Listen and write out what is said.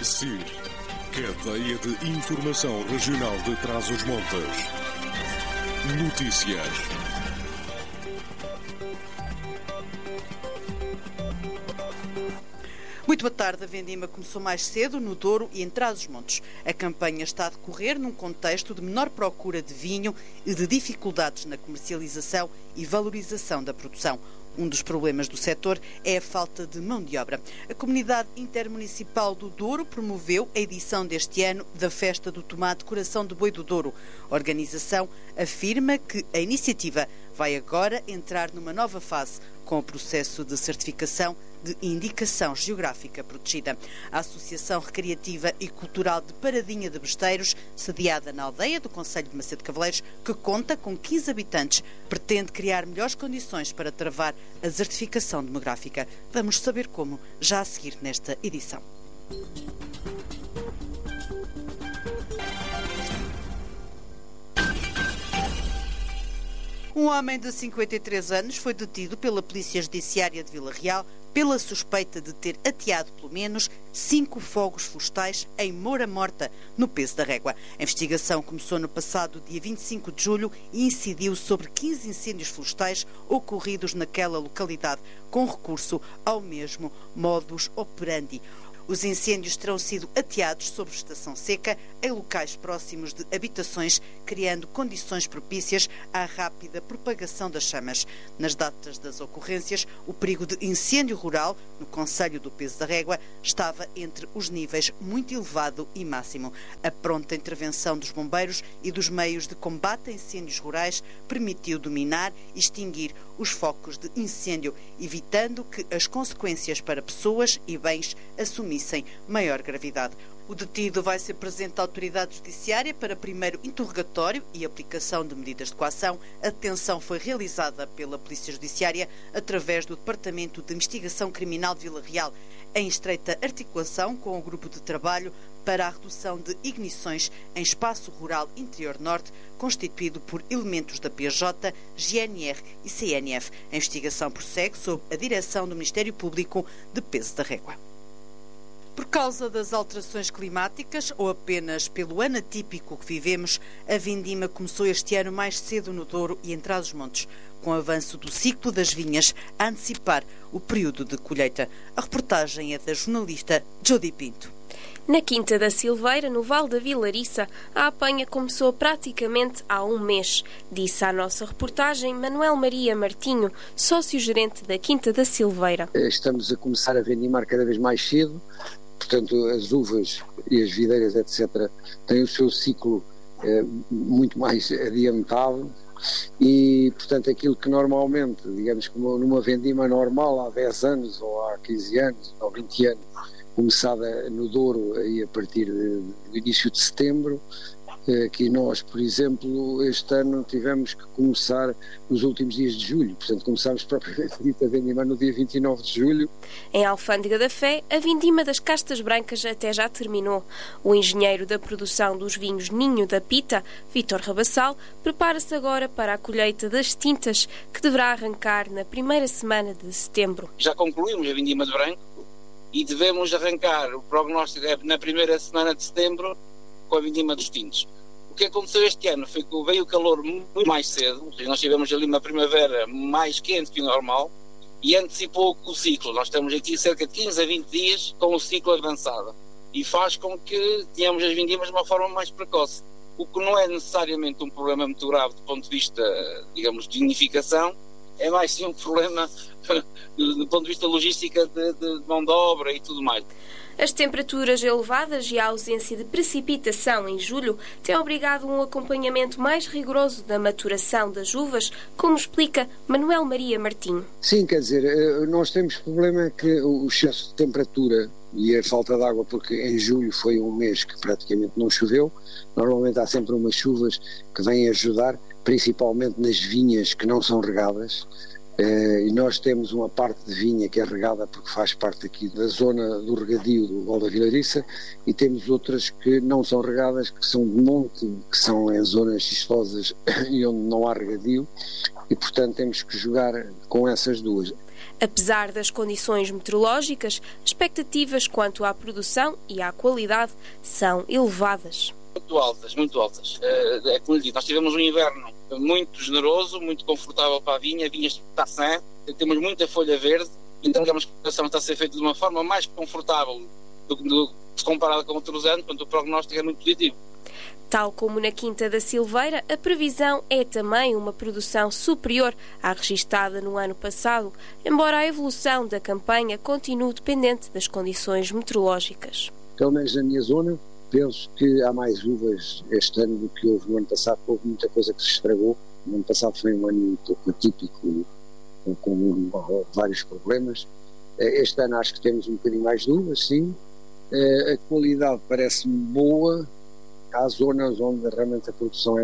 SIR, Cadeia de Informação Regional de Trás-os-Montes. Notícias. Muito boa tarde. A vendima começou mais cedo no Douro e em Trás-os-Montes. A campanha está a decorrer num contexto de menor procura de vinho e de dificuldades na comercialização e valorização da produção. Um dos problemas do setor é a falta de mão de obra. A Comunidade Intermunicipal do Douro promoveu a edição deste ano da Festa do Tomate Coração de Boi do Douro. A organização afirma que a iniciativa vai agora entrar numa nova fase, com o processo de certificação de indicação geográfica protegida. A Associação Recreativa e Cultural de Paradinha de Besteiros, sediada na aldeia do concelho de Macedo Cavaleiros, que conta com 15 habitantes, pretende criar melhores condições para travar a certificação demográfica. Vamos saber como, já a seguir nesta edição. Um homem de 53 anos foi detido pela Polícia Judiciária de Vila Real pela suspeita de ter ateado pelo menos 5 fogos florestais em Moura Morta, no Peso da Régua. A investigação começou no passado dia 25 de julho e incidiu sobre 15 incêndios florestais ocorridos naquela localidade, com recurso ao mesmo modus operandi. Os incêndios terão sido ateados sob vegetação seca em locais próximos de habitações, criando condições propícias à rápida propagação das chamas. Nas datas das ocorrências, o perigo de incêndio rural no concelho do Peso da Régua estava entre os níveis muito elevado e máximo. A pronta intervenção dos bombeiros e dos meios de combate a incêndios rurais permitiu dominar e extinguir os focos de incêndio, evitando que as consequências para pessoas e bens assumissem maior gravidade. O detido vai ser presente à autoridade judiciária para primeiro interrogatório e aplicação de medidas de coação. A detenção foi realizada pela Polícia Judiciária através do Departamento de Investigação Criminal de Vila Real, em estreita articulação com o Grupo de Trabalho para a Redução de Ignições em Espaço Rural Interior Norte, constituído por elementos da PJ, GNR e CNF. A investigação prossegue sob a direção do Ministério Público de Peso da Régua. Por causa das alterações climáticas ou apenas pelo ano atípico que vivemos, a vindima começou este ano mais cedo no Douro e em Trás-os-Montes, com o avanço do ciclo das vinhas a antecipar o período de colheita. A reportagem é da jornalista Jody Pinto. Na Quinta da Silveira, no Vale da Vilariça, a apanha começou praticamente há um mês, disse à nossa reportagem Manuel Maria Martinho, sócio-gerente da Quinta da Silveira. Estamos a começar a vendimar cada vez mais cedo, portanto as uvas e as videiras, etc., têm o seu ciclo muito mais adiantado e, portanto, aquilo que normalmente, digamos, como numa vendima normal há 10 anos ou há 15 anos ou 20 anos, começada no Douro aí a partir do início de setembro, que nós, por exemplo, este ano tivemos que começar nos últimos dias de julho, portanto começámos propriamente dito a vendimar no dia 29 de julho. Em Alfândega da Fé, a vindima das castas brancas até já terminou. O engenheiro da produção dos vinhos Ninho da Pita, Vítor Rabassal, prepara-se agora para a colheita das tintas, que deverá arrancar na primeira semana de setembro. Já concluímos a vindima de branco e devemos arrancar, o prognóstico é na primeira semana de setembro, com a vindima dos tintos. O que aconteceu este ano foi que veio o calor muito mais cedo, nós tivemos ali uma primavera mais quente que o normal e antecipou o ciclo. Nós estamos aqui cerca de 15 a 20 dias com o ciclo avançado e faz com que tenhamos as vindimas de uma forma mais precoce, o que não é necessariamente um problema muito grave do ponto de vista, digamos, de unificação, é mais sim um problema do ponto de vista logística de mão de obra e tudo mais. As temperaturas elevadas e a ausência de precipitação em julho têm obrigado um acompanhamento mais rigoroso da maturação das uvas, como explica Manuel Maria Martinho. Sim, quer dizer, nós temos problema que o excesso de temperatura e a falta de água, porque em julho foi um mês que praticamente não choveu. Normalmente há sempre umas chuvas que vêm ajudar, principalmente nas vinhas que não são regadas. E nós temos uma parte de vinha que é regada porque faz parte aqui da zona do regadio do Vale da Vilariça e temos outras que não são regadas, que são de monte, que são em zonas xistosas e onde não há regadio e portanto temos que jogar com essas duas. Apesar das condições meteorológicas, expectativas quanto à produção e à qualidade são elevadas. Muito altas, muito altas. É como lhe digo, nós tivemos um inverno muito generoso, muito confortável para a vinha está sã, temos muita folha verde, então a exploração está a ser feita de uma forma mais confortável do que comparada com outros anos, portanto o prognóstico é muito positivo. Tal como na Quinta da Silveira, a previsão é também uma produção superior à registada no ano passado, embora a evolução da campanha continue dependente das condições meteorológicas. Pelo menos na minha zona, penso que há mais uvas este ano do que houve no ano passado, houve muita coisa que se estragou. No ano passado foi um ano um pouco atípico, com vários problemas. Este ano acho que temos um bocadinho mais de uvas, sim. A qualidade parece-me boa. Há zonas onde realmente a produção é